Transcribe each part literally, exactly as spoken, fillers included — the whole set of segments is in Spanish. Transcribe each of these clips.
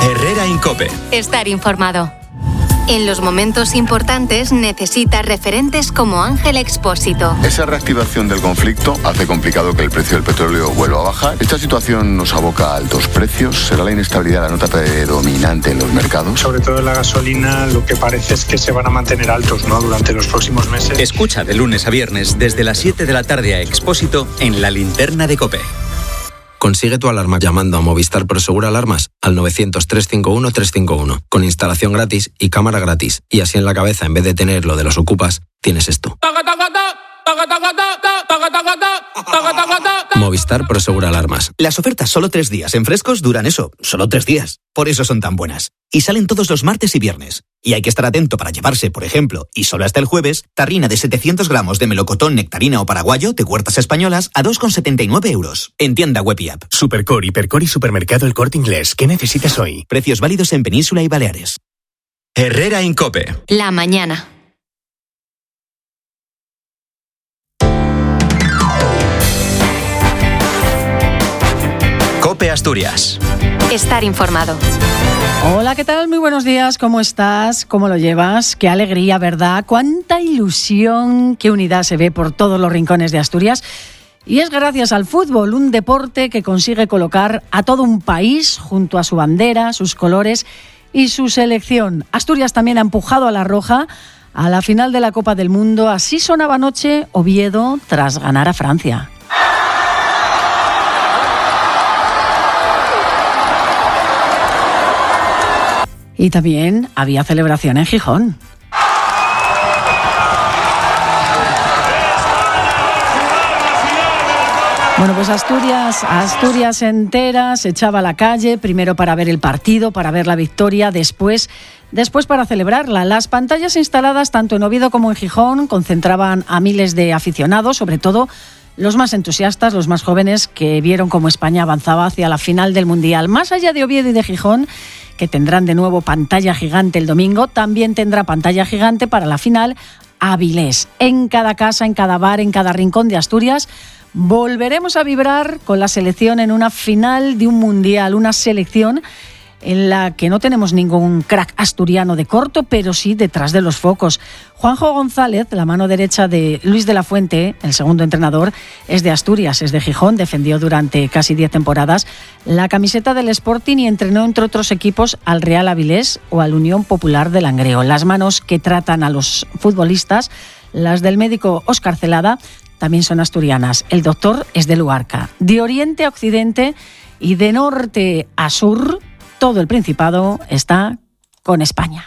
Herrera Incope. Estar informado. En los momentos importantes necesita referentes como Ángel Expósito. Esa reactivación del conflicto hace complicado que el precio del petróleo vuelva a bajar. Esta situación nos aboca a altos precios. ¿Será la inestabilidad la nota predominante en los mercados? Sobre todo en la gasolina, lo que parece es que se van a mantener altos, ¿no?, durante los próximos meses. Escucha de lunes a viernes desde las siete de la tarde a Expósito en La Linterna de COPE. Consigue tu alarma llamando a Movistar Prosegur Alarmas al novecientos, trescientos cincuenta y uno, trescientos cincuenta y uno, con instalación gratis y cámara gratis. Y así en la cabeza, en vez de tener lo de los ocupas, tienes esto. Movistar Prosegur Alarmas. Las ofertas solo tres días en Frescos duran eso, solo tres días. Por eso son tan buenas. Y salen todos los martes y viernes. Y hay que estar atento para llevarse, por ejemplo, y solo hasta el jueves, tarrina de setecientos gramos de melocotón, nectarina o paraguayo de Huertas Españolas a dos con setenta y nueve euros. En tienda web y app. Supercore, Hipercore y Supermercado El Corte Inglés. ¿Qué necesitas hoy? Precios válidos en Península y Baleares. Herrera Incope. La mañana. COPE Asturias. Estar informado. Hola, ¿qué tal? Muy buenos días, ¿cómo estás? ¿Cómo lo llevas? Qué alegría, ¿verdad? Cuánta ilusión, qué unidad se ve por todos los rincones de Asturias. Y es gracias al fútbol, un deporte que consigue colocar a todo un país junto a su bandera, sus colores y su selección. Asturias también ha empujado a la Roja a la final de la Copa del Mundo. Así sonaba anoche Oviedo tras ganar a Francia. Y también había celebración en Gijón. Bueno, pues Asturias, Asturias entera se echaba a la calle, primero para ver el partido, para ver la victoria, después, después para celebrarla. Las pantallas instaladas tanto en Oviedo como en Gijón concentraban a miles de aficionados, sobre todo los más entusiastas, los más jóvenes, que vieron cómo España avanzaba hacia la final del Mundial. Más allá de Oviedo y de Gijón, que tendrán de nuevo pantalla gigante el domingo, también tendrá pantalla gigante para la final Avilés. En cada casa, en cada bar, en cada rincón de Asturias, volveremos a vibrar con la selección en una final de un mundial, una selección en la que no tenemos ningún crack asturiano de corto, pero sí detrás de los focos. Juanjo González, la mano derecha de Luis de la Fuente, el segundo entrenador, es de Asturias, es de Gijón, defendió durante casi diez temporadas la camiseta del Sporting y entrenó, entre otros equipos, al Real Avilés o al Unión Popular de Langreo. Las manos que tratan a los futbolistas, las del médico Óscar Celada, también son asturianas. El doctor es de Luarca. De oriente a occidente y de norte a sur, todo el Principado está con España.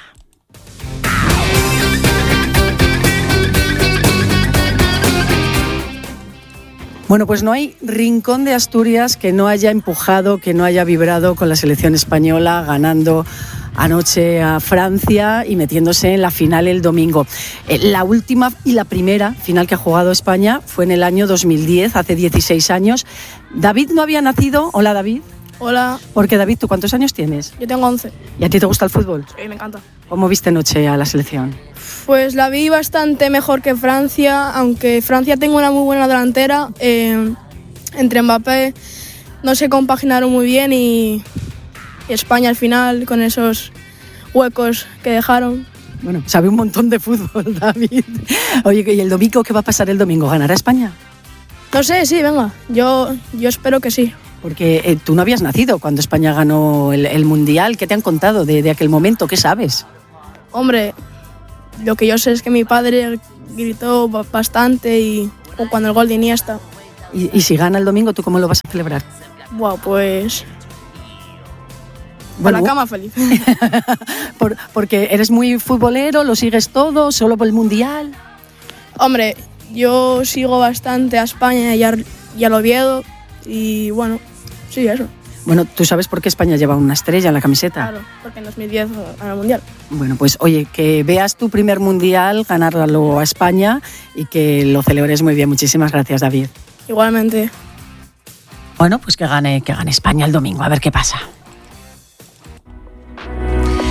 Bueno, pues no hay rincón de Asturias que no haya empujado, que no haya vibrado con la selección española, ganando anoche a Francia y metiéndose en la final el domingo. La última y la primera final que ha jugado España fue en el año dos mil diez, hace dieciséis años. David no había nacido. Hola, David. Hola. Porque, David, ¿tú cuántos años tienes? Yo tengo once. ¿Y a ti te gusta el fútbol? Sí, me encanta. ¿Cómo viste anoche a la selección? Pues la vi bastante mejor que Francia, aunque Francia tenga una muy buena delantera. Eh, entre Mbappé no se compaginaron muy bien y, y España al final con esos huecos que dejaron. Bueno, sabe un montón de fútbol, David. Oye, ¿y el domingo qué va a pasar el domingo? ¿Ganará España? No sé, sí, venga. Yo, yo espero que sí. Porque eh, tú no habías nacido cuando España ganó el, el Mundial. ¿Qué te han contado de, de aquel momento? ¿Qué sabes? Hombre, lo que yo sé es que mi padre gritó bastante y o cuando el gol de Iniesta. ¿Y, y si gana el domingo, tú cómo lo vas a celebrar? Buah, pues... Bueno, a la cama feliz. Por, porque eres muy futbolero, lo sigues todo, solo por el Mundial. Hombre, yo sigo bastante a España y a, y al Oviedo y bueno, sí, eso. Bueno, ¿tú sabes por qué España lleva una estrella en la camiseta? Claro, porque en dos mil diez ganó el Mundial. Bueno, pues oye, que veas tu primer Mundial, ganarlo a España y que lo celebres muy bien. Muchísimas gracias, David. Igualmente. Bueno, pues que gane, que gane España el domingo, a ver qué pasa.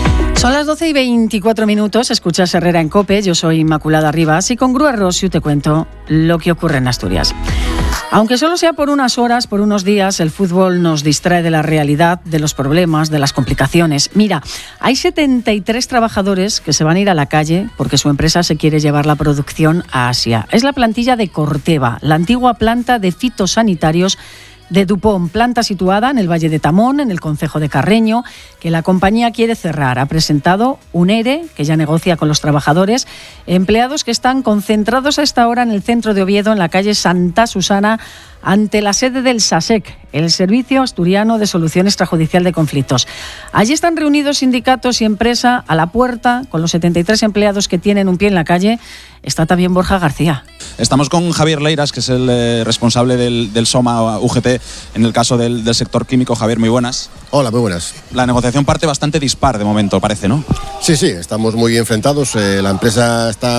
Son las doce y veinticuatro minutos, escuchas Herrera en COPE, yo soy Inmaculada Rivas y con Grúa Rosiu te cuento lo que ocurre en Asturias. Aunque solo sea por unas horas, por unos días, el fútbol nos distrae de la realidad, de los problemas, de las complicaciones. Mira, hay setenta y tres trabajadores que se van a ir a la calle porque su empresa se quiere llevar la producción a Asia. Es la plantilla de Corteva, la antigua planta de fitosanitarios de Dupont, planta situada en el Valle de Tamón, en el concejo de Carreño, que la compañía quiere cerrar. Ha presentado un ERE, que ya negocia con los trabajadores, empleados que están concentrados a esta hora en el centro de Oviedo, en la calle Santa Susana, ante la sede del SASEC, el Servicio Asturiano de Solución Extrajudicial de Conflictos. Allí están reunidos sindicatos y empresa a la puerta, con los setenta y tres empleados que tienen un pie en la calle. Está también Borja García. Estamos con Javier Leiras, que es el eh, responsable del, del SOMA U G T en el caso del, del sector químico. Javier, muy buenas. Hola, muy buenas. La negociación parte bastante dispar de momento, parece, ¿no? Sí, sí, estamos muy enfrentados. Eh, la empresa está,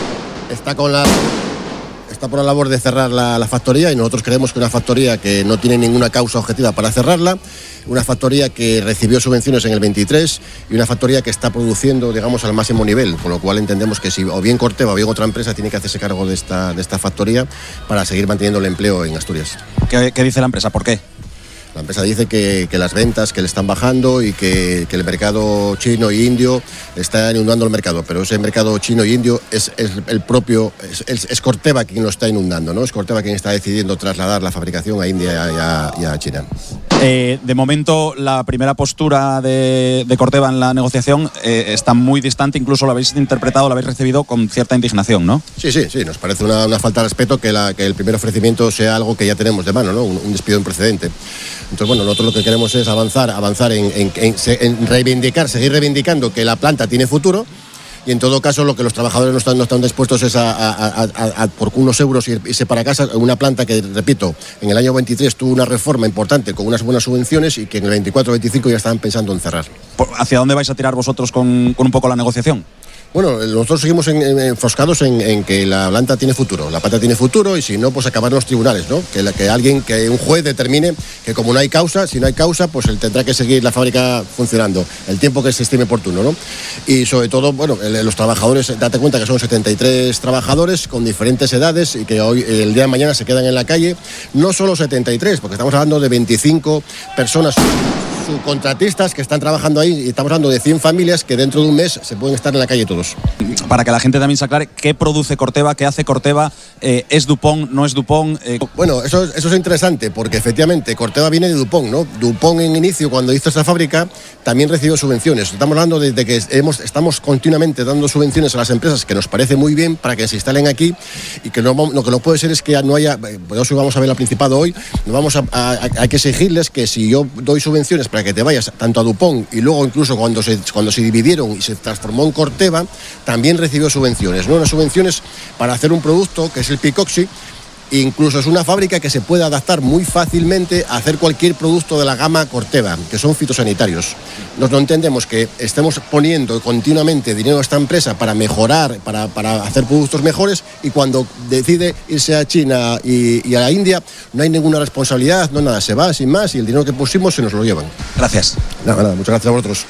está con la... Está por la labor de cerrar la, la factoría y nosotros creemos que una factoría que no tiene ninguna causa objetiva para cerrarla, una factoría que recibió subvenciones en el veintitrés y una factoría que está produciendo, digamos, al máximo nivel, con lo cual entendemos que si o bien Corteva o bien otra empresa tiene que hacerse cargo de esta, de esta factoría para seguir manteniendo el empleo en Asturias. ¿Qué, qué dice la empresa? ¿Por qué? La empresa dice que, que las ventas que le están bajando y que, que el mercado chino y indio está inundando el mercado, pero ese mercado chino y indio es, es el propio, es, es, es Corteva quien lo está inundando, ¿no? Es Corteva quien está decidiendo trasladar la fabricación a India y a, y a China. Eh, de momento, la primera postura de, de Corteva en la negociación eh, está muy distante, incluso lo habéis interpretado, lo habéis recibido con cierta indignación, ¿no? Sí, sí, sí, nos parece una, una falta de respeto que, la, que el primer ofrecimiento sea algo que ya tenemos de mano, ¿no? Un, un despido imprecedente. Entonces, bueno, nosotros lo que queremos es avanzar, avanzar en, en, en, en reivindicar, seguir reivindicando que la planta tiene futuro. Y en todo caso lo que los trabajadores no están, no están dispuestos es a, a, a, a, a por unos euros irse para casa. Una planta que, repito, en el año veintitrés tuvo una reforma importante con unas buenas subvenciones y que en el veinticuatro veinticinco ya estaban pensando en cerrar. ¿Hacia dónde vais a tirar vosotros con, con un poco la negociación? Bueno, nosotros seguimos en, en, enfoscados en, en que la planta tiene futuro. La planta tiene futuro y si no, pues acabar en los tribunales, ¿no? Que, la, que alguien, que un juez determine que como no hay causa, si no hay causa, pues él tendrá que seguir la fábrica funcionando el tiempo que se estime oportuno, ¿no? Y sobre todo, bueno, los trabajadores, date cuenta que son setenta y tres trabajadores con diferentes edades y que hoy, el día de mañana se quedan en la calle. No solo setenta y tres, porque estamos hablando de veinticinco personas subcontratistas que están trabajando ahí y estamos hablando de cien familias que dentro de un mes se pueden estar en la calle todos. Para que la gente también se aclare, ¿qué produce Corteva? ¿Qué hace Corteva? Eh, ¿Es Dupont? ¿No es Dupont? Eh... Bueno, eso, eso es interesante porque efectivamente Corteva viene de Dupont, ¿no? Dupont en inicio, cuando hizo esta fábrica, también recibió subvenciones. Estamos hablando de, de que hemos, estamos continuamente dando subvenciones a las empresas, que nos parece muy bien para que se instalen aquí y que no, lo que no puede ser es que no haya, por eso vamos a ver al Principado hoy, no vamos a, a, a, hay que exigirles que si yo doy subvenciones para que te vayas tanto a Dupont y luego incluso cuando se, cuando se dividieron y se transformó en Corteva, también recibió subvenciones, ¿no? Unas subvenciones para hacer un producto que es el Picoxi. Incluso es una fábrica que se puede adaptar muy fácilmente a hacer cualquier producto de la gama Corteva, que son fitosanitarios. Nos no entendemos que estemos poniendo continuamente dinero a esta empresa para mejorar, para, para hacer productos mejores, y cuando decide irse a China y, y a la India, no hay ninguna responsabilidad, no nada, se va sin más y el dinero que pusimos se nos lo llevan. Gracias. Nada, nada, muchas gracias a vosotros.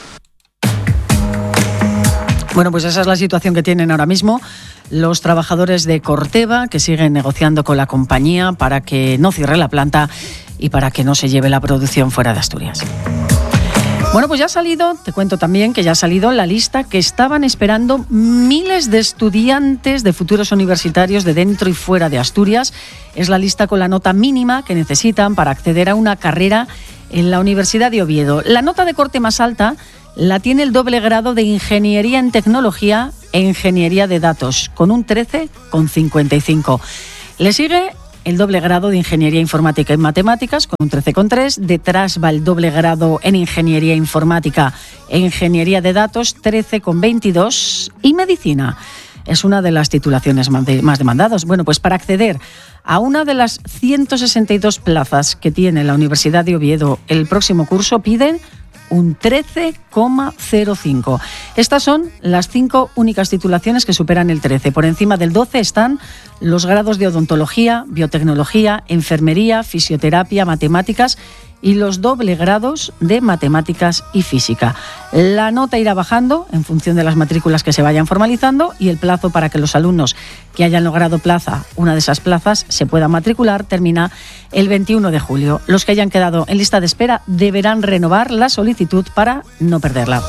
Bueno, pues esa es la situación que tienen ahora mismo los trabajadores de Corteva, que siguen negociando con la compañía para que no cierre la planta y para que no se lleve la producción fuera de Asturias. Bueno, pues ya ha salido, te cuento también que ya ha salido la lista que estaban esperando miles de estudiantes de futuros universitarios de dentro y fuera de Asturias. Es la lista con la nota mínima que necesitan para acceder a una carrera en la Universidad de Oviedo. La nota de corte más alta la tiene el doble grado de Ingeniería en Tecnología e Ingeniería de Datos, con un trece coma cincuenta y cinco. Le sigue el doble grado de Ingeniería Informática y Matemáticas, con un trece coma tres. Detrás va el doble grado en Ingeniería Informática e Ingeniería de Datos, trece coma veintidós. Y Medicina es una de las titulaciones más demandadas. Bueno, pues para acceder a una de las ciento sesenta y dos plazas que tiene la Universidad de Oviedo el próximo curso, piden un trece coma cero cinco. Estas son las cinco únicas titulaciones que superan el trece. Por encima del doce están los grados de odontología, biotecnología, enfermería, fisioterapia, matemáticas y los doble grados de matemáticas y física. La nota irá bajando en función de las matrículas que se vayan formalizando y el plazo para que los alumnos que hayan logrado plaza, una de esas plazas, se puedan matricular, termina el veintiuno de julio. Los que hayan quedado en lista de espera deberán renovar la solicitud para no perderla.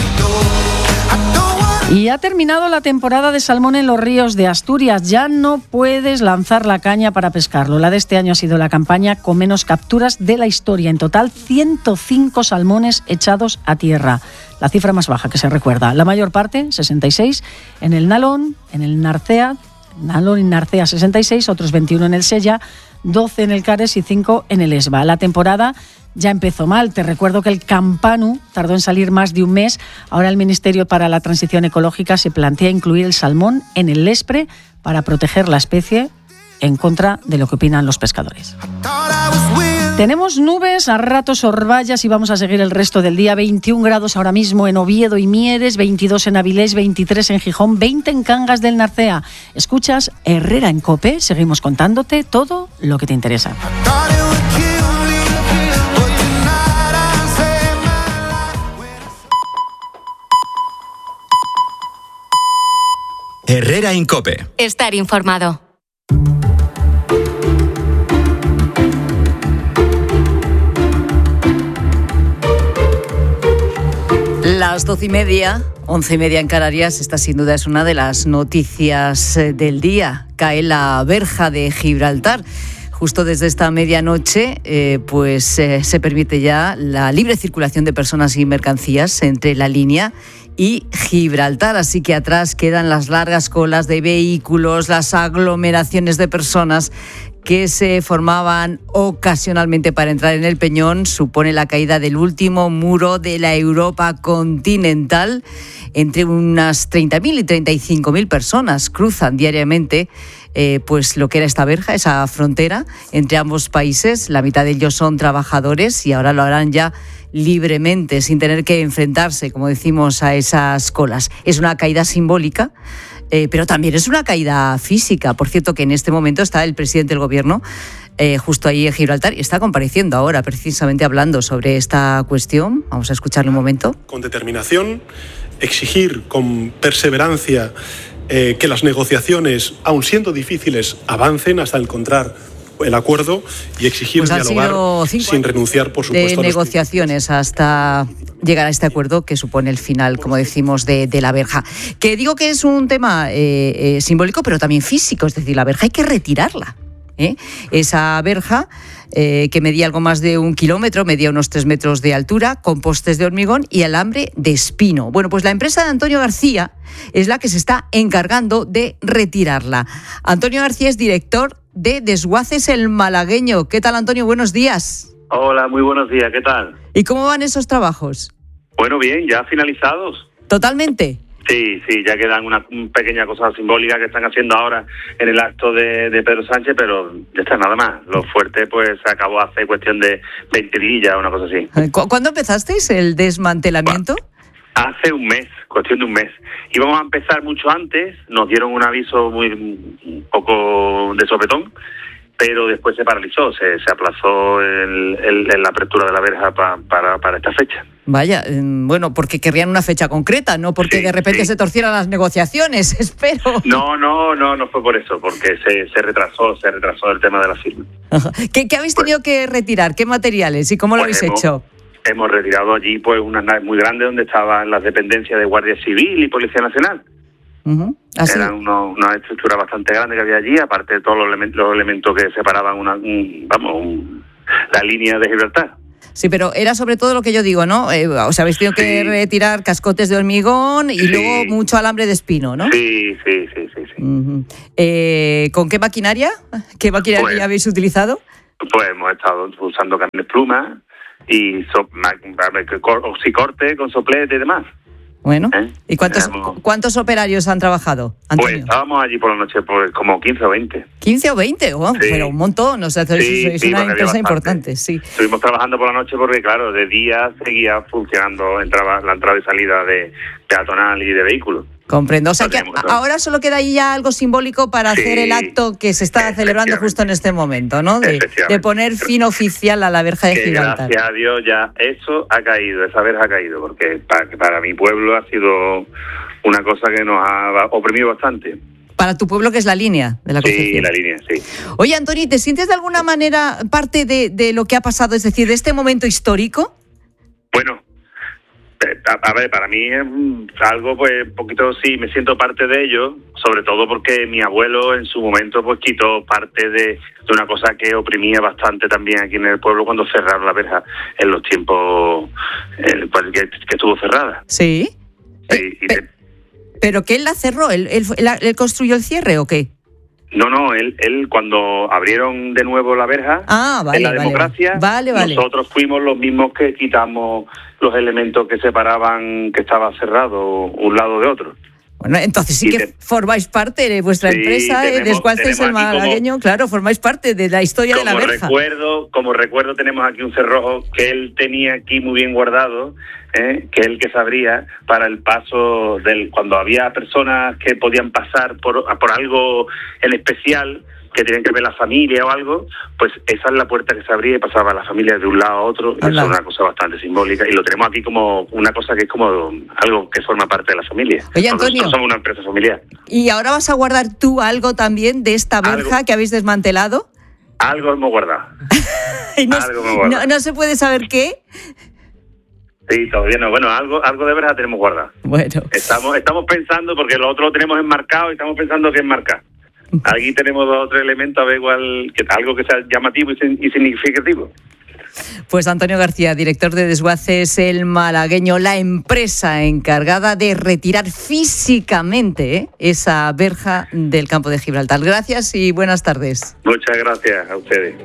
Y ha terminado la temporada de salmón en los ríos de Asturias. Ya no puedes lanzar la caña para pescarlo. La de este año ha sido la campaña con menos capturas de la historia. En total, ciento cinco salmones echados a tierra. La cifra más baja que se recuerda. La mayor parte, sesenta y seis, en el Nalón, en el Narcea, Nalón y Narcea sesenta y seis, otros veintiuno en el Sella, doce en el Cares y cinco en el Esba. La temporada ya empezó mal. Te recuerdo que el Campanu tardó en salir más de un mes. Ahora el Ministerio para la Transición Ecológica se plantea incluir el salmón en el Lespre para proteger la especie en contra de lo que opinan los pescadores. Tenemos nubes, a ratos orvallas y vamos a seguir el resto del día. veintiún grados ahora mismo en Oviedo y Mieres, veintidós en Avilés, veintitrés en Gijón, veinte en Cangas del Narcea. Escuchas Herrera en COPE, seguimos contándote todo lo que te interesa. Herrera en COPE. Estar informado. Las doce y media, once y media en Canarias, esta sin duda es una de las noticias del día. Cae la verja de Gibraltar. Justo desde esta medianoche, eh, pues eh, se permite ya la libre circulación de personas y mercancías entre la línea y Gibraltar, así que atrás quedan las largas colas de vehículos, las aglomeraciones de personas que se formaban ocasionalmente para entrar en el Peñón. Supone la caída del último muro de la Europa continental. Entre unas treinta mil y treinta y cinco mil personas cruzan diariamente eh, pues lo que era esta verja, esa frontera entre ambos países. La mitad de ellos son trabajadores y ahora lo harán ya libremente, sin tener que enfrentarse, como decimos, a esas colas. Es una caída simbólica, eh, pero también es una caída física. Por cierto, que en este momento está el presidente del Gobierno eh, justo ahí en Gibraltar y está compareciendo ahora, precisamente hablando sobre esta cuestión. Vamos a escucharle un momento. Con determinación, exigir con perseverancia eh, que las negociaciones, aun siendo difíciles, avancen hasta encontrar el acuerdo y exigir pues dialogar sin renunciar, por supuesto, de negociaciones hasta llegar a este acuerdo que supone el final, como decimos, de, de la verja. Que digo que es un tema eh, eh, simbólico, pero también físico, es decir, la verja hay que retirarla. ¿eh? Esa verja eh, que medía algo más de un kilómetro, medía unos tres metros de altura, con postes de hormigón y alambre de espino. Bueno, pues la empresa de Antonio García es la que se está encargando de retirarla. Antonio García es director de Desguaces El Malagueño. ¿Qué tal, Antonio? Buenos días. Hola, muy buenos días. ¿Qué tal? ¿Y cómo van esos trabajos? Bueno, bien, ya finalizados. ¿Totalmente? Sí, sí, ya quedan una pequeña cosa simbólica que están haciendo ahora en el acto de, de Pedro Sánchez, pero ya está, nada más. Lo fuerte pues se acabó hace cuestión de veinte días, una cosa así. ¿Cu- ¿Cuándo empezasteis el desmantelamiento? Bueno, hace un mes, cuestión de un mes. Íbamos a empezar mucho antes, nos dieron un aviso muy un poco de sopetón, pero después se paralizó, se, se aplazó el, el, el, la apertura de la verja pa, para, para esta fecha. Vaya, bueno, porque querrían una fecha concreta, no porque sí, de repente sí. se torcieran las negociaciones, espero. No, no, no, no fue por eso, porque se, se retrasó, se retrasó el tema de la firma. ¿Qué, qué habéis pues, tenido que retirar? ¿Qué materiales y cómo lo pues habéis hemos, hecho? Hemos retirado allí pues unas naves muy grandes donde estaban las dependencias de Guardia Civil y Policía Nacional. Uh-huh. Así. Era uno, una estructura bastante grande que había allí, aparte de todos los elementos, los elementos que separaban una, un, vamos, un, la línea de Gibraltar. Sí, pero era sobre todo lo que yo digo, ¿no? Eh, o sea, habéis tenido sí. que retirar cascotes de hormigón y sí. luego mucho alambre de espino, ¿no? Sí, sí, sí, sí. sí. Uh-huh. eh, ¿Con qué maquinaria? ¿Qué maquinaria pues, habéis utilizado? Pues hemos estado usando carnes plumas y so, oxicorte con soplete y demás. Bueno, ¿Eh? ¿y cuántos, Éramos... cuántos operarios han trabajado, Antonio? Pues estábamos allí por la noche pues como quince o veinte. ¿quince o veinte? Oh, sí. Pero un montón, o sea, sois, sí, sois sí, una empresa importante, sí. Estuvimos trabajando por la noche porque, claro, de día seguía funcionando entraba, la entrada y salida de peatonal y de vehículos. Comprendo. O sea que ahora solo queda ahí ya algo simbólico para sí, hacer el acto que se está celebrando justo en este momento, ¿no? De, de poner fin oficial a la verja de que Gibraltar. Gracias a Dios ya eso ha caído, esa verja ha caído, porque para, para mi pueblo ha sido una cosa que nos ha oprimido bastante. Para tu pueblo, que es la línea de la Concepción. Sí, la línea, sí. Oye, Antoni, ¿te sientes de alguna manera parte de, de lo que ha pasado, es decir, de este momento histórico? Bueno, a, a ver, para mí es algo, pues, un poquito, sí, me siento parte de ello, sobre todo porque mi abuelo en su momento, pues, quitó parte de, de una cosa que oprimía bastante también aquí en el pueblo cuando cerraron la verja en los tiempos eh, pues, que, que estuvo cerrada. Sí. Sí, eh, y pe- te, ¿Pero qué él la cerró? ¿Él, él, él, él construyó el cierre o qué? No, no, él, él cuando abrieron de nuevo la verja, ah, vale, en la vale, democracia, vale, vale. nosotros fuimos los mismos que quitamos los elementos que separaban, que estaba cerrado un lado de otro. Bueno, entonces sí y que te, formáis parte de vuestra sí, empresa, tenemos, de Desguaces el Malagueño, como, claro, formáis parte de la historia de la verja. Recuerdo, como recuerdo, tenemos aquí un cerrojo que él tenía aquí muy bien guardado, ¿eh? que él que sabría para el paso del cuando había personas que podían pasar por, por algo en especial, que tenían que ver la familia o algo, pues esa es la puerta que se abría y pasaba la familia de un lado a otro. Eso es una cosa bastante simbólica y lo tenemos aquí como una cosa que es como algo que forma parte de la familia. Oye, Antonio, nosotros somos una empresa familiar. ¿Y ahora vas a guardar tú algo también de esta verja ¿Algo? que habéis desmantelado? Algo hemos guardado. no, algo hemos guardado. No, no se puede saber qué. Sí, todavía no. Bueno, algo algo de verja tenemos guardado. Bueno. Estamos estamos pensando, porque lo otro lo tenemos enmarcado y estamos pensando que enmarcar. Aquí tenemos dos o tres elementos, a ver igual, que, algo que sea llamativo y, y significativo. Pues Antonio García, director de Desguaces el Malagueño, la empresa encargada de retirar físicamente ¿eh? esa verja del campo de Gibraltar. Gracias y buenas tardes. Muchas gracias a ustedes.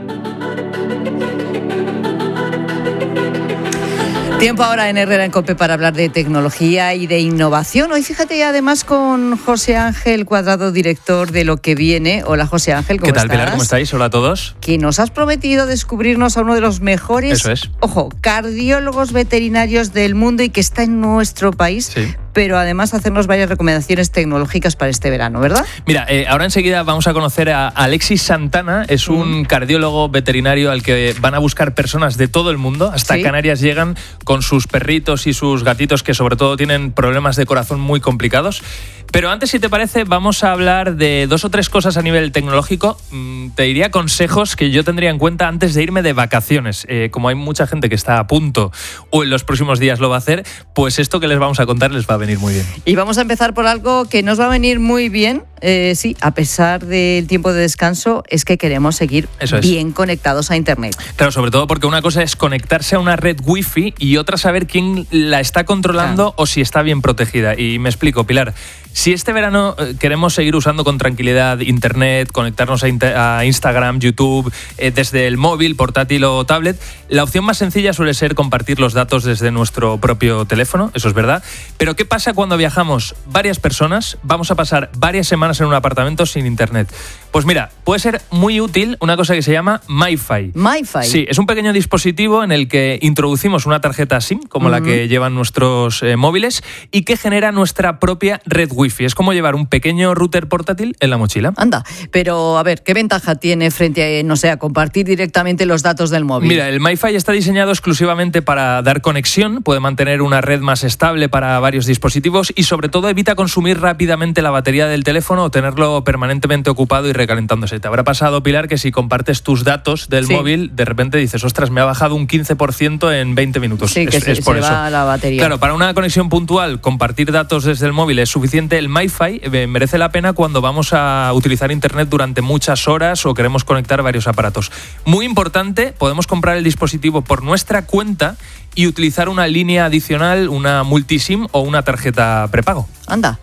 Tiempo ahora en Herrera en COPE para hablar de tecnología y de innovación. Hoy fíjate además con José Ángel Cuadrado, director de Lo que Viene. Hola José Ángel, ¿cómo estás? ¿Qué tal, estás? Pilar? ¿Cómo estáis? Hola a todos. Que nos has prometido descubrirnos a uno de los mejores, Eso es. ojo, cardiólogos veterinarios del mundo y que está en nuestro país. Sí. Pero además hacernos varias recomendaciones tecnológicas para este verano, ¿verdad? Mira, eh, ahora enseguida vamos a conocer a Alexis Santana. Es un mm. cardiólogo veterinario al que van a buscar personas de todo el mundo. Hasta ¿Sí? Canarias llegan con sus perritos y sus gatitos que sobre todo tienen problemas de corazón muy complicados. Pero antes, si te parece, vamos a hablar de dos o tres cosas a nivel tecnológico. Mm, te diría consejos que yo tendría en cuenta antes de irme de vacaciones. Eh, como hay mucha gente que está a punto o en los próximos días lo va a hacer, pues esto que les vamos a contar les va a venir muy bien. Y vamos a empezar por algo que nos va a venir muy bien. Eh, sí, a pesar del tiempo de descanso, es que queremos seguir Eso es. bien conectados a Internet. Claro, sobre todo porque una cosa es conectarse a una red wifi y otra saber quién la está controlando claro. o si está bien protegida. Y me explico, Pilar. Si este verano queremos seguir usando con tranquilidad Internet, conectarnos a, inter- a Instagram, YouTube, eh, desde el móvil, portátil o tablet, la opción más sencilla suele ser compartir los datos desde nuestro propio teléfono, eso es verdad. Pero ¿qué pasa cuando viajamos varias personas? Vamos a pasar varias semanas en un apartamento sin Internet. Pues mira, puede ser muy útil una cosa que se llama MiFi. MiFi. Sí, es un pequeño dispositivo en el que introducimos una tarjeta SIM, como uh-huh. la que llevan nuestros eh, móviles, y que genera nuestra propia red wifi. Es como llevar un pequeño router portátil en la mochila. Anda, pero a ver, ¿qué ventaja tiene frente a, no sé, a compartir directamente los datos del móvil? Mira, el MiFi está diseñado exclusivamente para dar conexión, puede mantener una red más estable para varios dispositivos y sobre todo evita consumir rápidamente la batería del teléfono o tenerlo permanentemente ocupado y recalentándose. Te habrá pasado, Pilar, que si compartes tus datos del sí. móvil, de repente dices, ostras, me ha bajado un quince por ciento en veinte minutos. Sí, que es, se, es por se eso. va la batería. Claro, para una conexión puntual, compartir datos desde el móvil es suficiente. El MiFi eh, merece la pena cuando vamos a utilizar Internet durante muchas horas o queremos conectar varios aparatos. Muy importante, podemos comprar el dispositivo por nuestra cuenta y utilizar una línea adicional, una multisim o una tarjeta prepago. Anda.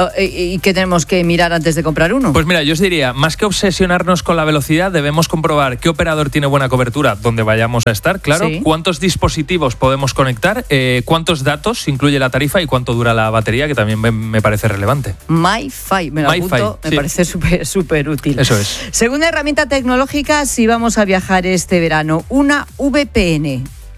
¿Y qué tenemos que mirar antes de comprar uno? Pues mira, yo os diría, más que obsesionarnos con la velocidad, debemos comprobar qué operador tiene buena cobertura donde vayamos a estar, claro, sí. cuántos dispositivos podemos conectar, eh, cuántos datos incluye la tarifa y cuánto dura la batería, que también me, me parece relevante. MiFi, me lo MiFi, apunto, me sí. parece súper súper útil. Eso es. Segunda herramienta tecnológica, si vamos a viajar este verano, una V P N.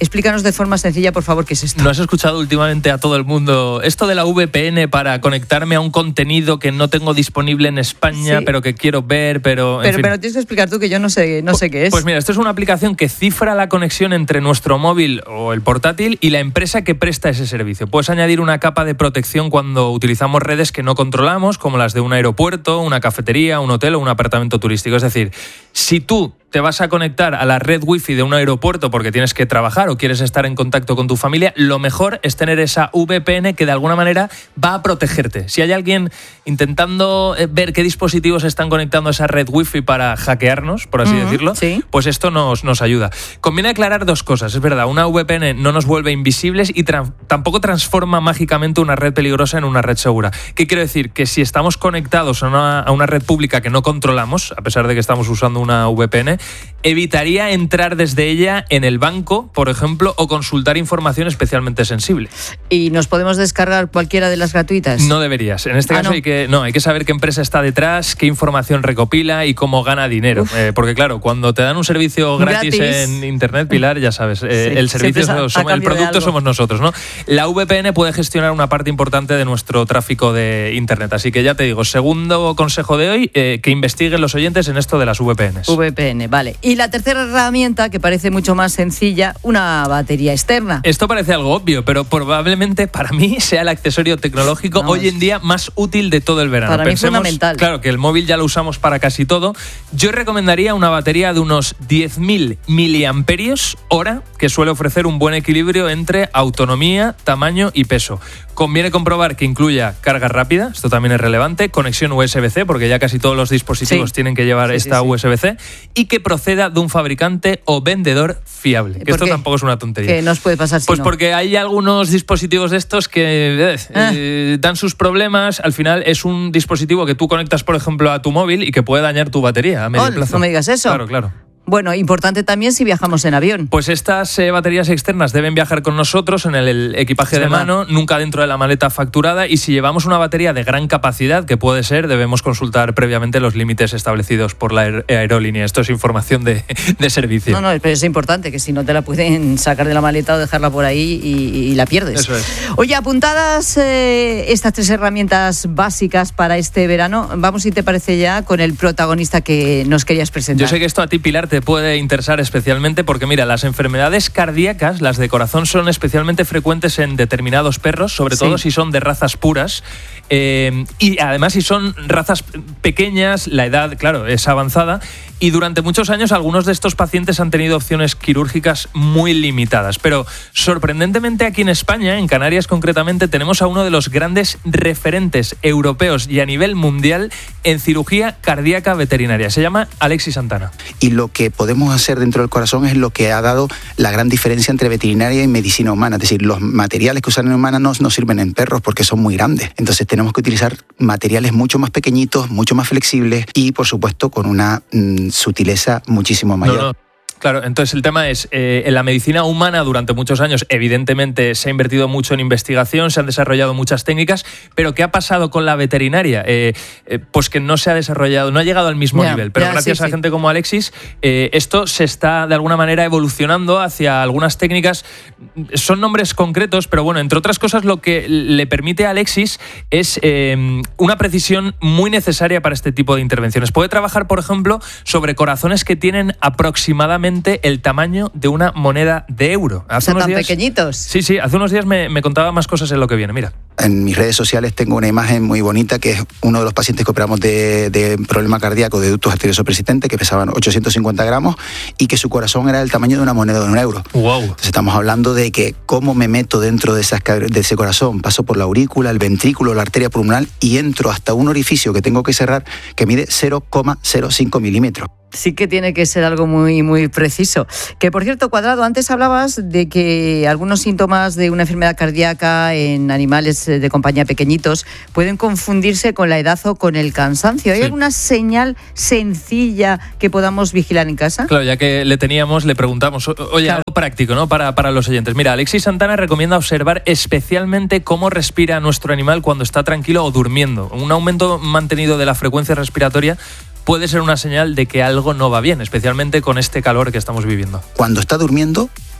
Explícanos de forma sencilla, por favor, qué es esto. ¿No has escuchado últimamente a todo el mundo esto de la V P N para conectarme a un contenido que no tengo disponible en España, sí, pero que quiero ver, pero... Pero, pero tienes que explicar tú, que yo no sé, no sé qué es. Pues mira, esto es una aplicación que cifra la conexión entre nuestro móvil o el portátil y la empresa que presta ese servicio. Puedes añadir una capa de protección cuando utilizamos redes que no controlamos, como las de un aeropuerto, una cafetería, un hotel o un apartamento turístico. Es decir, si tú te vas a conectar a la red wifi de un aeropuerto porque tienes que trabajar o quieres estar en contacto con tu familia, lo mejor es tener esa V P N que de alguna manera va a protegerte. Si hay alguien intentando ver qué dispositivos están conectando a esa red wifi para hackearnos, por así uh-huh, decirlo, ¿sí? Pues esto nos, nos ayuda. Conviene aclarar dos cosas. Es verdad, una V P N no nos vuelve invisibles y tra- tampoco transforma mágicamente una red peligrosa en una red segura. ¿Qué quiero decir? Que si estamos conectados a una, a una red pública que no controlamos, a pesar de que estamos usando una V P N, evitaría entrar desde ella en el banco, por ejemplo, o consultar información especialmente sensible. ¿Y nos podemos descargar cualquiera de las gratuitas? No deberías. En este ah, caso no. hay que no hay que saber qué empresa está detrás, qué información recopila y cómo gana dinero. Eh, porque claro, cuando te dan un servicio gratis, gratis. en internet, Pilar, ya sabes, eh, sí, el servicio somos, el producto somos nosotros, ¿no? La V P N puede gestionar una parte importante de nuestro tráfico de internet. Así que ya te digo, segundo consejo de hoy, eh, que investiguen los oyentes en esto de las V P Ns. V P N, vale. Y la tercera herramienta, que parece mucho más sencilla, una batería externa. Esto parece algo obvio, pero probablemente para mí sea el accesorio tecnológico no, hoy en día más útil de todo el verano. Para Pensemos, mí fundamental. Claro, que el móvil ya lo usamos para casi todo. Yo recomendaría una batería de unos diez mil miliamperios hora, que suele ofrecer un buen equilibrio entre autonomía, tamaño y peso. Conviene comprobar que incluya carga rápida, esto también es relevante, conexión U S B C, porque ya casi todos los dispositivos sí. tienen que llevar sí, esta sí, sí. U S B C, y que proceda de un fabricante o vendedor fiable. Que esto qué? tampoco es una tontería. ¿Qué nos puede pasar si Pues no? porque hay algunos dispositivos de estos que eh, ah. eh, dan sus problemas. Al final es un dispositivo que tú conectas, por ejemplo, a tu móvil y que puede dañar tu batería a medio oh, plazo. No me digas eso. Claro, claro. Bueno, importante también si viajamos en avión. Pues estas eh, baterías externas deben viajar con nosotros en el, el equipaje de mano, nunca dentro de la maleta facturada, y si llevamos una batería de gran capacidad, que puede ser, debemos consultar previamente los límites establecidos por la aer- aerolínea. Esto es información de, de servicio. No, no, pero es importante, que si no te la pueden sacar de la maleta o dejarla por ahí y, y la pierdes. Eso es. Oye, apuntadas eh, estas tres herramientas básicas para este verano, vamos, si te parece, ya con el protagonista que nos querías presentar. Yo sé que esto a ti, Pilar, te puede interesar especialmente porque, mira, las enfermedades cardíacas, las de corazón, son especialmente frecuentes en determinados perros, sobre todo sí. si son de razas puras, eh, y además si son razas pequeñas, la edad, claro, es avanzada, y durante muchos años algunos de estos pacientes han tenido opciones quirúrgicas muy limitadas. Pero sorprendentemente aquí en España, en Canarias concretamente, tenemos a uno de los grandes referentes europeos y a nivel mundial en cirugía cardíaca veterinaria. Se llama Alexis Santana. Y lo que podemos hacer dentro del corazón es lo que ha dado la gran diferencia entre veterinaria y medicina humana. Es decir, los materiales que usan en humanos no, no sirven en perros porque son muy grandes. Entonces tenemos que utilizar materiales mucho más pequeñitos, mucho más flexibles y, por supuesto, con una mmm, sutileza muchísimo mayor. No, no. Claro, entonces el tema es, eh, en la medicina humana durante muchos años evidentemente se ha invertido mucho en investigación, se han desarrollado muchas técnicas, pero ¿qué ha pasado con la veterinaria? Eh, eh, pues que no se ha desarrollado, no ha llegado al mismo yeah, nivel, pero yeah, gracias sí, a sí. gente como Alexis, eh, esto se está de alguna manera evolucionando hacia algunas técnicas, son nombres concretos, pero bueno, entre otras cosas lo que le permite a Alexis es eh, una precisión muy necesaria para este tipo de intervenciones. Puede trabajar, por ejemplo, sobre corazones que tienen aproximadamente el tamaño de una moneda de euro. Hace o sea, unos tan días, pequeñitos. Sí, sí, hace unos días me, me contaba más cosas en lo que viene, mira. En mis redes sociales tengo una imagen muy bonita que es uno de los pacientes que operamos de, de problema cardíaco de ductus arterioso persistente, que pesaban ochocientos cincuenta gramos y que su corazón era del tamaño de una moneda de un euro. Wow. Entonces estamos hablando de que cómo me meto dentro de, esas, de ese corazón, paso por la aurícula, el ventrículo, la arteria pulmonar y entro hasta un orificio que tengo que cerrar que mide cero coma cero cinco milímetros. Sí que tiene que ser algo muy, muy preciso. Que, por cierto, Cuadrado, antes hablabas de que algunos síntomas de una enfermedad cardíaca en animales de compañía pequeñitos pueden confundirse con la edad o con el cansancio. ¿Hay sí. alguna señal sencilla que podamos vigilar en casa? Claro, ya que le teníamos, le preguntamos, oye, claro. algo práctico, ¿no? Para, para los oyentes. Mira, Alexis Santana recomienda observar especialmente cómo respira nuestro animal cuando está tranquilo o durmiendo. Un aumento mantenido de la frecuencia respiratoria puede ser una señal de que algo no va bien, especialmente con este calor que estamos viviendo. Cuando está durmiendo,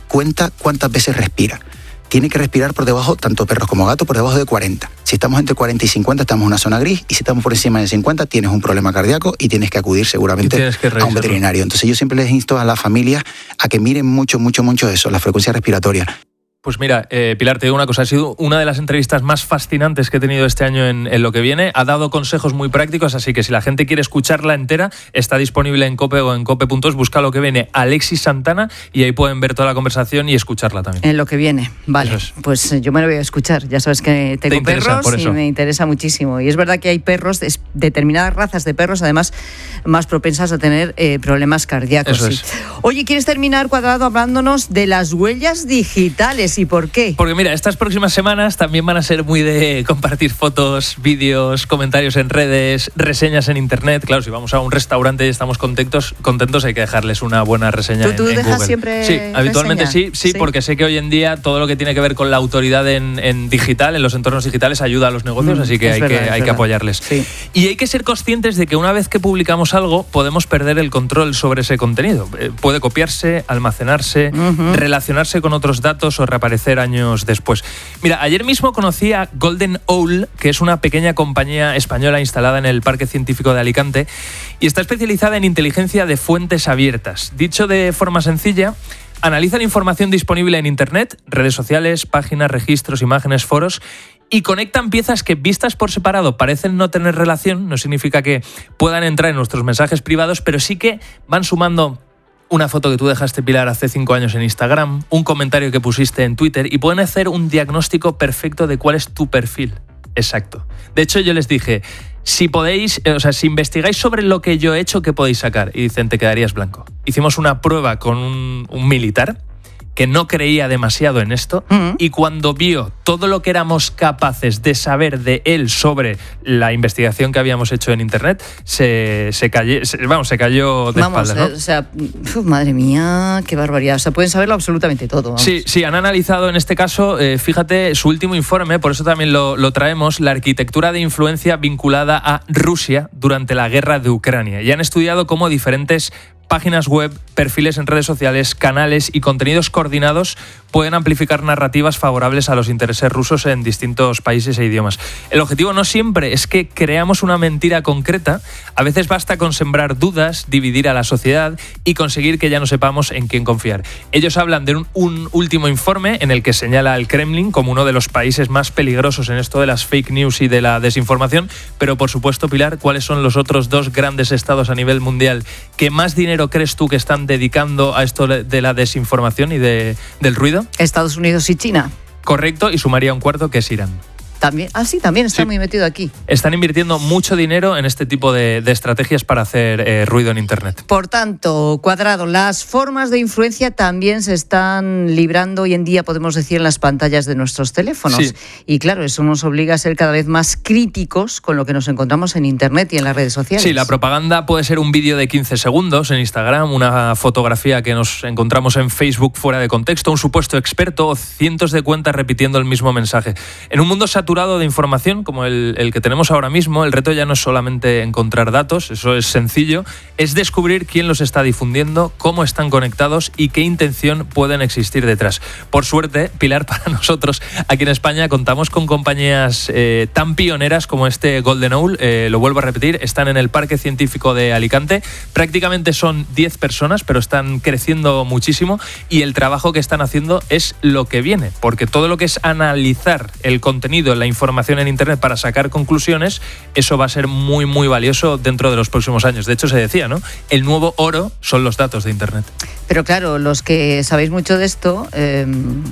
cuenta cuántas veces respira. Tiene que respirar por debajo, tanto perros como gatos, por debajo de cuarenta. Si estamos entre cuarenta y cincuenta, estamos en una zona gris, y si estamos por encima de cincuenta, tienes un problema cardíaco y tienes que acudir seguramente a un veterinario. Entonces yo siempre les insto a las familias a que miren mucho, mucho, mucho eso, la frecuencia respiratoria. Pues mira, eh, Pilar, te digo una cosa, ha sido una de las entrevistas más fascinantes que he tenido este año en, en Lo que viene. Ha dado consejos muy prácticos, así que si la gente quiere escucharla entera, está disponible en COPE o en cope punto es. Busca Lo que viene, Alexis Santana, y ahí pueden ver toda la conversación y escucharla también. En Lo que viene, vale. Es. Pues yo me lo voy a escuchar. Ya sabes que tengo perros y me interesa muchísimo. Y es verdad que hay perros, de, determinadas razas de perros, además, más propensas a tener eh, problemas cardíacos. Eso sí. es. Oye, ¿quieres terminar, Cuadrado, hablándonos de las huellas digitales? ¿Y por qué? Porque mira, estas próximas semanas también van a ser muy de compartir fotos, vídeos, comentarios en redes, reseñas en internet. Claro, si vamos a un restaurante y estamos contentos, contentos hay que dejarles una buena reseña. ¿Tú, tú en, en dejas Google. siempre Sí, habitualmente sí, sí, sí, porque sé que hoy en día todo lo que tiene que ver con la autoridad en, en digital, en los entornos digitales, ayuda a los negocios, mm, así que hay, verdad, que hay que apoyarles. Sí. Y hay que ser conscientes de que una vez que publicamos algo, podemos perder el control sobre ese contenido. Eh, puede copiarse, almacenarse, uh-huh. relacionarse con otros datos o reaparecer años después. Mira, ayer mismo conocí a Golden Owl, que es una pequeña compañía española instalada en el Parque Científico de Alicante y está especializada en inteligencia de fuentes abiertas. Dicho de forma sencilla, analizan información disponible en Internet, redes sociales, páginas, registros, imágenes, foros, y conectan piezas que, vistas por separado, parecen no tener relación. No significa que puedan entrar en nuestros mensajes privados, pero sí que van sumando una foto que tú dejaste, Pilar, hace cinco años en Instagram, un comentario que pusiste en Twitter, y pueden hacer un diagnóstico perfecto de cuál es tu perfil. Exacto. De hecho, yo les dije, si podéis, o sea, si investigáis sobre lo que yo he hecho, ¿qué podéis sacar? Y dicen, te quedarías blanco. Hicimos una prueba con un, un militar que no creía demasiado en esto, uh-huh. y cuando vio todo lo que éramos capaces de saber de él sobre la investigación que habíamos hecho en Internet, se, se, cayó, se, vamos, se cayó de vamos, espaldas, ¿no? eh, o sea, uf, madre mía, qué barbaridad. O sea, pueden saberlo absolutamente todo. Vamos. Sí, sí, han analizado en este caso, eh, fíjate, su último informe, por eso también lo, lo traemos, la arquitectura de influencia vinculada a Rusia durante la guerra de Ucrania. Y han estudiado cómo diferentes páginas web, perfiles en redes sociales, canales y contenidos coordinados pueden amplificar narrativas favorables a los intereses rusos en distintos países e idiomas. El objetivo no siempre es que creamos una mentira concreta, a veces basta con sembrar dudas, dividir a la sociedad y conseguir que ya no sepamos en quién confiar. Ellos hablan de un, un último informe en el que señala al Kremlin como uno de los países más peligrosos en esto de las fake news y de la desinformación, pero por supuesto, Pilar, ¿cuáles son los otros dos grandes estados a nivel mundial que más dinero crees tú que están dedicando a esto de la desinformación y de, del ruido? Estados Unidos y China. Correcto, y sumaría un cuarto, que es Irán. También, ah, sí, también está sí. muy metido aquí. Están invirtiendo mucho dinero en este tipo de, de estrategias para hacer eh, ruido en Internet. Por tanto, Cuadrado, las formas de influencia también se están librando hoy en día, podemos decir, en las pantallas de nuestros teléfonos. Sí. Y claro, eso nos obliga a ser cada vez más críticos con lo que nos encontramos en Internet y en las redes sociales. Sí, la propaganda puede ser un vídeo de quince segundos en Instagram, una fotografía que nos encontramos en Facebook fuera de contexto, un supuesto experto o cientos de cuentas repitiendo el mismo mensaje. En un mundo saturado de información como el, el que tenemos ahora mismo, el reto ya no es solamente encontrar datos, eso es sencillo, es descubrir quién los está difundiendo, cómo están conectados y qué intención pueden existir detrás. Por suerte, Pilar, para nosotros aquí en España contamos con compañías eh, tan pioneras como este Golden Owl, eh, lo vuelvo a repetir, están en el Parque Científico de Alicante, prácticamente son diez personas, pero están creciendo muchísimo y el trabajo que están haciendo es lo que viene, porque todo lo que es analizar el contenido, la información en Internet para sacar conclusiones, eso va a ser muy, muy valioso dentro de los próximos años. De hecho, se decía, ¿no? El nuevo oro son los datos de Internet. Pero claro, los que sabéis mucho de esto, eh,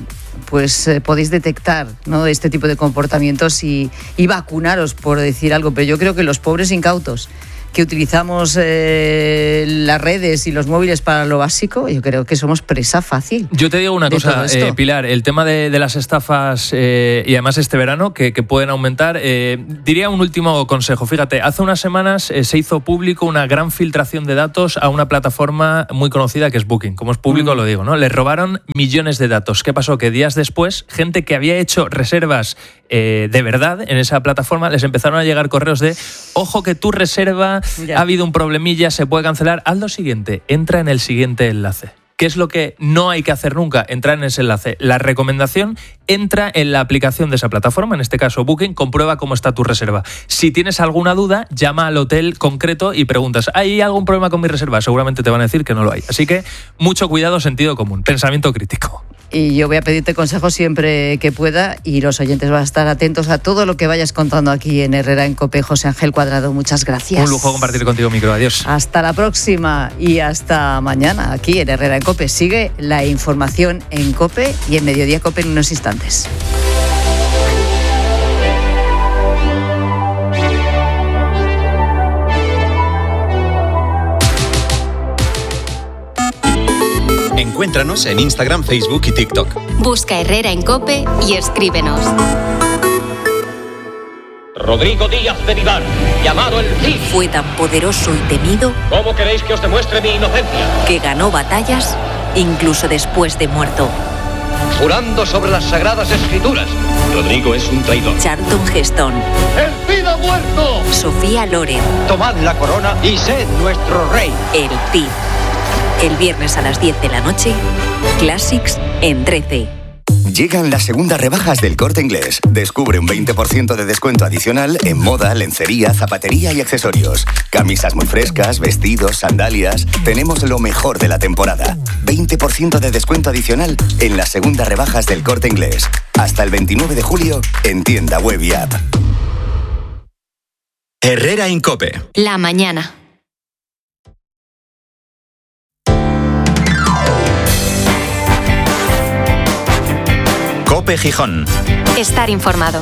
pues eh, podéis detectar, ¿no?, este tipo de comportamientos y, y vacunaros, por decir algo. Pero yo creo que los pobres incautos que utilizamos eh, las redes y los móviles para lo básico, yo creo que somos presa fácil. Yo te digo una cosa, eh, Pilar, el tema de, de las estafas eh, y además este verano que, que pueden aumentar, eh, diría un último consejo. Fíjate, hace unas semanas eh, se hizo público una gran filtración de datos a una plataforma muy conocida que es Booking. Como es público, mm. lo digo, ¿no? Les robaron millones de datos. ¿Qué pasó? Que días después, gente que había hecho reservas eh, de verdad en esa plataforma, les empezaron a llegar correos de ojo que tu reserva... Ya. Ha habido un problemilla, se puede cancelar. Haz lo siguiente, entra en el siguiente enlace. ¿Qué es lo que no hay que hacer nunca? Entrar en ese enlace. La recomendación, entra en la aplicación de esa plataforma, en este caso Booking, comprueba cómo está tu reserva. Si tienes alguna duda, llama al hotel concreto y preguntas, ¿hay algún problema con mi reserva? Seguramente te van a decir que no lo hay. Así que mucho cuidado, sentido común, pensamiento crítico. Y yo voy a pedirte consejos siempre que pueda y los oyentes van a estar atentos a todo lo que vayas contando aquí en Herrera en COPE. José Ángel Cuadrado, muchas gracias. Un lujo compartir contigo, micro. Adiós. Hasta la próxima y hasta mañana aquí en Herrera en COPE. Sigue la información en COPE y en Mediodía COPE en unos instantes. Encuéntranos en Instagram, Facebook y TikTok. Busca Herrera en COPE y escríbenos. Rodrigo Díaz de Vivar, llamado el Cid. Fue tan poderoso y temido. ¿Cómo queréis que os demuestre mi inocencia? Que ganó batallas incluso después de muerto. Jurando sobre las sagradas escrituras. Rodrigo es un traidor. Charlton Heston. ¡El Cid ha muerto! Sofía Loren. Tomad la corona y sed nuestro rey. El Cid. El viernes a las diez de la noche, Classics en trece. Llegan las segundas rebajas del Corte Inglés. Descubre un veinte por ciento de descuento adicional en moda, lencería, zapatería y accesorios. Camisas muy frescas, vestidos, sandalias. Tenemos lo mejor de la temporada. veinte por ciento de descuento adicional en las segundas rebajas del Corte Inglés. Hasta el veintinueve de julio en tienda web y app. Herrera en COPE. La mañana. COPE Gijón. Estar informado.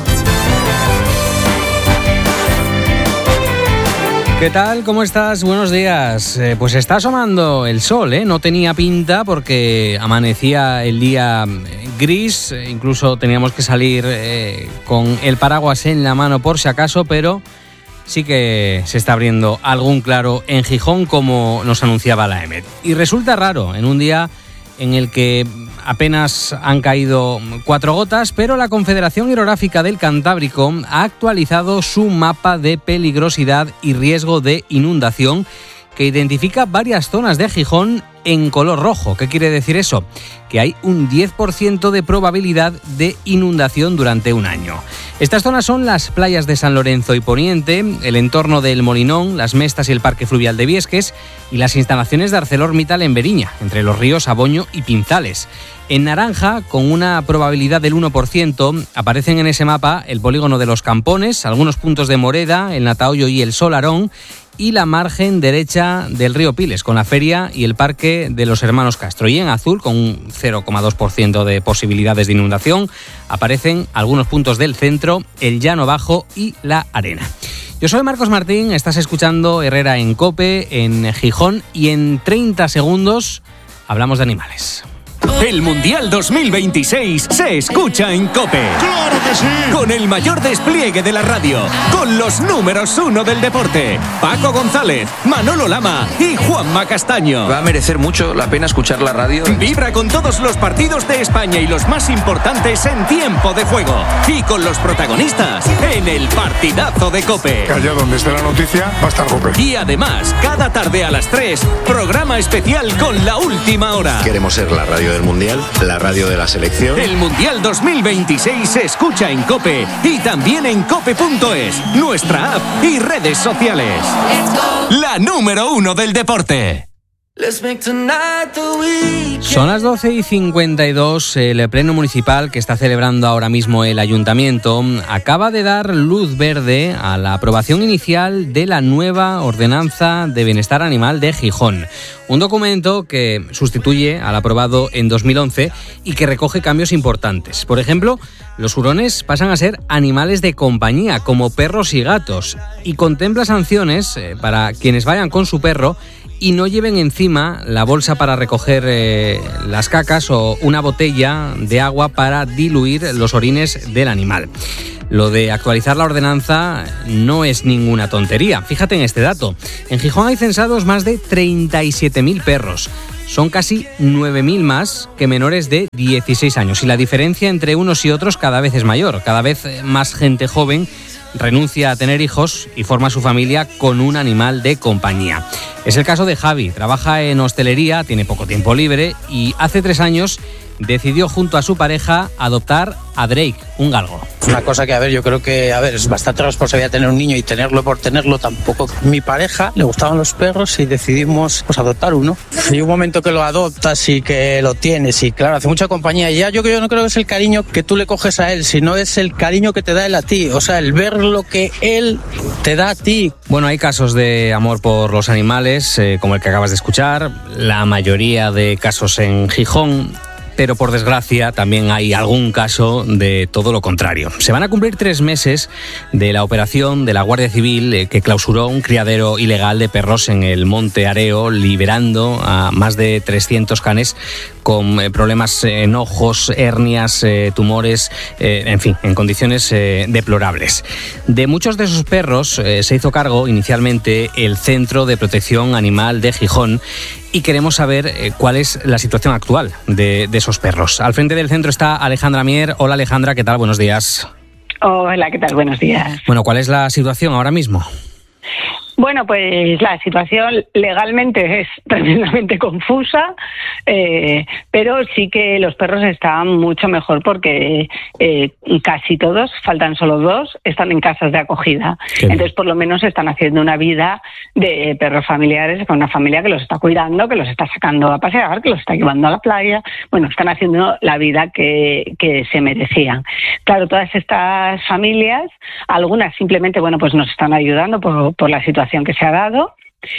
¿Qué tal? ¿Cómo estás? Buenos días. Eh, pues está asomando el sol, ¿eh? No tenía pinta porque amanecía el día gris, incluso teníamos que salir eh, con el paraguas en la mano por si acaso, pero sí que se está abriendo algún claro en Gijón, como nos anunciaba la EMET. Y resulta raro en un día en el que apenas han caído cuatro gotas, pero la Confederación Hidrográfica del Cantábrico ha actualizado su mapa de peligrosidad y riesgo de inundación, que identifica varias zonas de Gijón en color rojo. ¿Qué quiere decir eso? Que hay un diez por ciento de probabilidad de inundación durante un año. Estas zonas son las playas de San Lorenzo y Poniente, el entorno del Molinón, las Mestas y el Parque Fluvial de Viesques y las instalaciones de ArcelorMittal en Beriña, entre los ríos Aboño y Pinzales. En naranja, con una probabilidad del uno por ciento, aparecen en ese mapa el polígono de los Campones, algunos puntos de Moreda, el Natahoyo y el Solarón, y la margen derecha del río Piles, con la feria y el parque de los Hermanos Castro. Y en azul, con un cero coma dos por ciento de posibilidades de inundación, aparecen algunos puntos del centro, el Llano Bajo y la Arena. Yo soy Marcos Martín, estás escuchando Herrera en COPE, en Gijón, y en treinta segundos hablamos de animales. El Mundial dos mil veintiséis se escucha en COPE. ¡Claro que sí! Con el mayor despliegue de la radio, con los números uno del deporte, Paco González, Manolo Lama y Juanma Castaño. Va a merecer mucho la pena escuchar la radio. Vibra con todos los partidos de España y los más importantes en tiempo de juego. Y con los protagonistas en el partidazo de COPE. Que allá donde esté la noticia va a estar COPE. Y además, cada tarde a las tres, programa especial con la última hora. Queremos ser la radio del Mundial, la radio de la selección. El Mundial dos mil veintiséis se escucha en COPE y también en cope punto es, nuestra app y redes sociales. La número uno del deporte. Son las doce y cincuenta y dos. El pleno municipal que está celebrando ahora mismo el ayuntamiento acaba de dar luz verde a la aprobación inicial de la nueva ordenanza de bienestar animal de Gijón. Un documento que sustituye al aprobado en dos mil once y que recoge cambios importantes. Por ejemplo, los hurones pasan a ser animales de compañía, como perros y gatos, y contempla sanciones para quienes vayan con su perro y no lleven encima la bolsa para recoger eh, las cacas o una botella de agua para diluir los orines del animal. Lo de actualizar la ordenanza no es ninguna tontería. Fíjate en este dato. En Gijón hay censados más de treinta y siete mil perros. Son casi nueve mil más que menores de dieciséis años. Y la diferencia entre unos y otros cada vez es mayor. Cada vez más gente joven renuncia a tener hijos y forma su familia con un animal de compañía. Es el caso de Javi, trabaja en hostelería, tiene poco tiempo libre y hace tres años decidió junto a su pareja adoptar a Drake, un galgo. Una cosa que, a ver, yo creo que, a ver, es bastante responsabilidad tener un niño y tenerlo por tenerlo tampoco. Mi pareja le gustaban los perros y decidimos pues adoptar uno. Y un momento que lo adoptas y que lo tienes y claro, hace mucha compañía. Y ya yo, yo no creo que es el cariño que tú le coges a él, sino es el cariño que te da él a ti. O sea, el ver lo que él te da a ti. Bueno, hay casos de amor por los animales, eh, como el que acabas de escuchar, la mayoría de casos en Gijón. Pero por desgracia también hay algún caso de todo lo contrario. Se van a cumplir tres meses de la operación de la Guardia Civil eh, que clausuró un criadero ilegal de perros en el Monte Areo, liberando a más de trescientos canes con eh, problemas en ojos, hernias, eh, tumores, eh, en fin, en condiciones eh, deplorables. De muchos de esos perros eh, se hizo cargo inicialmente el Centro de Protección Animal de Gijón y queremos saber eh, cuál es la situación actual de, de esos perros. Al frente del centro está Alejandra Mier. Hola Alejandra, ¿qué tal? Buenos días. Hola, ¿qué tal? Buenos días. Bueno, ¿cuál es la situación ahora mismo? Bueno, pues la situación legalmente es tremendamente confusa, eh, pero sí que los perros están mucho mejor porque eh, casi todos, faltan solo dos, están en casas de acogida. Entonces, por lo menos están haciendo una vida de perros familiares con una familia que los está cuidando, que los está sacando a pasear, que los está llevando a la playa. Bueno, están haciendo la vida que, que se merecían. Claro, todas estas familias, algunas simplemente, bueno, pues nos están ayudando por, por la situación que se ha dado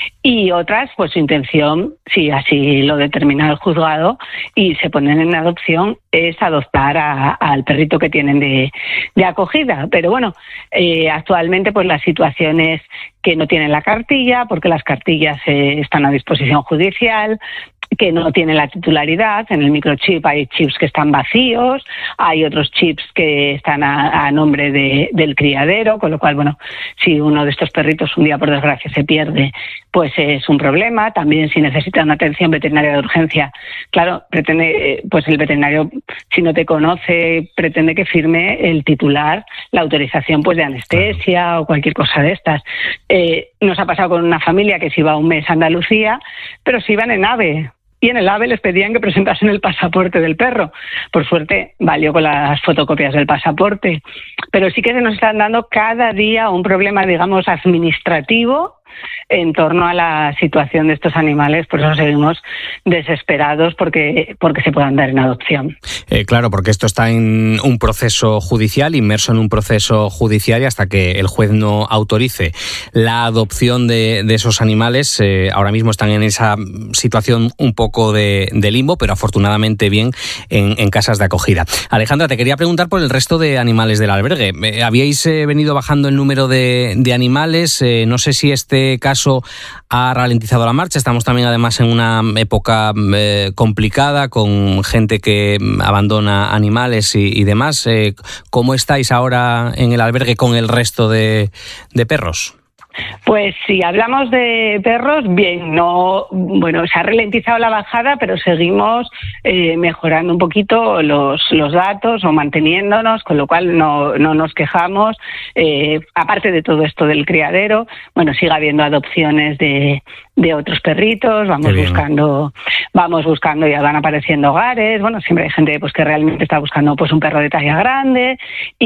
y otras pues su intención, si así lo determina el juzgado y se ponen en adopción, es adoptar a, al perrito que tienen de, de acogida. Pero bueno, eh, actualmente pues la situación es que no tienen la cartilla porque las cartillas eh, están a disposición judicial, que no tienen la titularidad. En el microchip hay chips que están vacíos, hay otros chips que están a, a nombre de, del criadero, con lo cual, bueno, si uno de estos perritos un día por desgracia se pierde, pues es un problema. También si necesitan una atención veterinaria de urgencia, claro, pretende, pues el veterinario, si no te conoce, pretende que firme el titular la autorización pues de anestesia o cualquier cosa de estas. Eh, nos ha pasado con una familia que se iba un mes a Andalucía, pero se iban en AVE. Y en el AVE les pedían que presentasen el pasaporte del perro. Por suerte, valió con las fotocopias del pasaporte. Pero sí que se nos están dando cada día un problema, digamos, administrativo en torno a la situación de estos animales. Por eso seguimos desesperados porque, porque se puedan dar en adopción. Eh, claro, porque esto está en un proceso judicial, inmerso en un proceso judicial, y hasta que el juez no autorice la adopción de, de esos animales, eh, ahora mismo están en esa situación un poco de, de limbo, pero afortunadamente bien en, en casas de acogida. Alejandra, te quería preguntar por el resto de animales del albergue. Eh, ¿Habíais eh, venido bajando el número de, de animales? Eh, no sé si este caso ha ralentizado la marcha. Estamos también además en una época eh, complicada con gente que abandona animales y, y demás. Eh, ¿Cómo estáis ahora en el albergue con el resto de, de perros? Pues si hablamos de perros, bien, no, bueno, se ha ralentizado la bajada, pero seguimos eh, mejorando un poquito los, los datos o manteniéndonos, con lo cual no, no nos quejamos. Eh, aparte de todo esto del criadero, bueno, sigue habiendo adopciones de, de otros perritos, vamos buscando, vamos buscando, ya van apareciendo hogares, bueno, siempre hay gente pues que realmente está buscando pues un perro de talla grande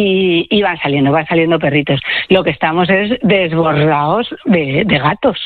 y, y van saliendo, van saliendo perritos. Lo que estamos es desbordados de, de gatos,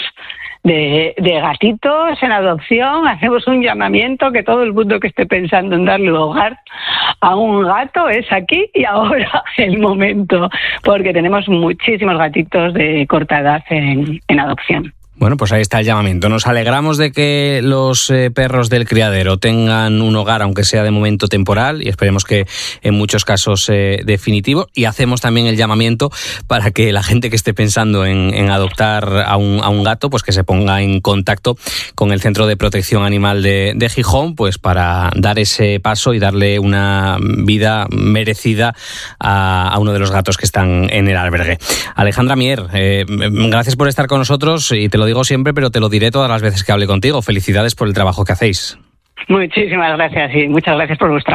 de, de gatitos en adopción. Hacemos un llamamiento que todo el mundo que esté pensando en darle hogar a un gato es aquí y ahora el momento, porque tenemos muchísimos gatitos de corta edad en, en adopción. Bueno, pues ahí está el llamamiento. Nos alegramos de que los eh, perros del criadero tengan un hogar, aunque sea de momento temporal, y esperemos que en muchos casos eh, definitivo. Y hacemos también el llamamiento para que la gente que esté pensando en, en adoptar a un, a un gato, pues que se ponga en contacto con el Centro de Protección Animal de, de Gijón, pues para dar ese paso y darle una vida merecida a, a uno de los gatos que están en el albergue. Alejandra Mier, eh, gracias por estar con nosotros, y te lo digo siempre, pero te lo diré todas las veces que hable contigo. Felicidades por el trabajo que hacéis. Muchísimas gracias y muchas gracias por vuestra